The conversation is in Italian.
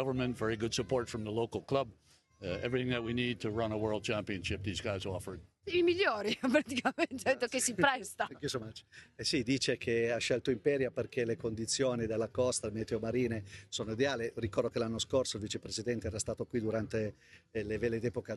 government, very good support from the local club. Everything that we need to run a world championship, these guys offered. I migliori praticamente, ha detto che si presta. Thank you so much. Sì, dice che ha scelto Imperia perché le condizioni della costa, meteo marine sono ideali. Ricordo che l'anno scorso il vicepresidente era stato qui durante le vele d'epoca